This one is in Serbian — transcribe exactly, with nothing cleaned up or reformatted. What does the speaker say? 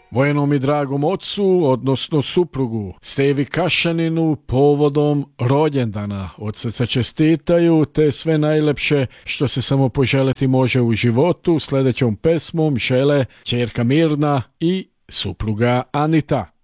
Vojenom i dragom ocu, odnosno suprugu Stevi Kašaninu povodom rođendana. Od srca čestitaju te sve najlepše što se samo poželiti može u životu. Sljedećom pesmom žele ćerka Mirna i supruga Anita.